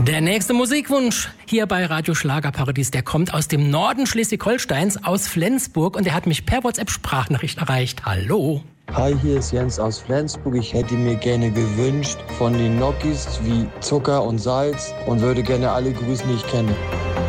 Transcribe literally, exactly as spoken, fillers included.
Der nächste Musikwunsch hier bei Radio Schlagerparadies, der kommt aus dem Norden Schleswig-Holsteins, aus Flensburg, und der hat mich per WhatsApp-Sprachnachricht erreicht. Hallo. Hi, hier ist Jens aus Flensburg. Ich hätte mir gerne gewünscht von den Nokis wie Zucker und Salz und würde gerne alle grüßen, die ich kenne.